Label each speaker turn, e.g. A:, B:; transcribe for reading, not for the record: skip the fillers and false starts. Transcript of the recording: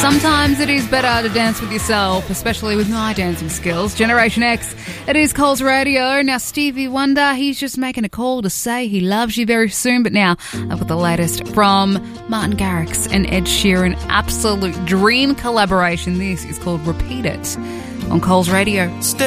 A: Sometimes it is better to dance with yourself, especially with my dancing skills. Generation X, it is Coles Radio. Now, Stevie Wonder, he's just making a call to say he loves you very soon. But now, I've got the latest from Martin Garrix and Ed Sheeran. Absolute dream collaboration. This is called Repeat It on Coles Radio.